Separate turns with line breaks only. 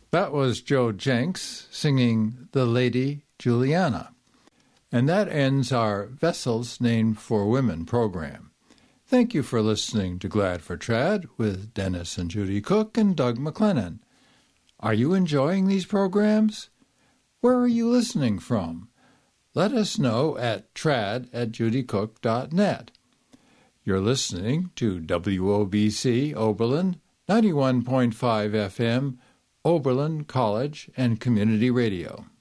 That was Joe Jenks singing The Lady Juliana. And that ends our Vessels Named for Women program. Thank you for listening to Glad for Trad with Dennis and Judy Cook and Doug McLennan. Are you enjoying these programs? Where are you listening from? Let us know at trad@judycook.net. You're listening to WOBC Oberlin, 91.5 FM, Oberlin College and Community Radio.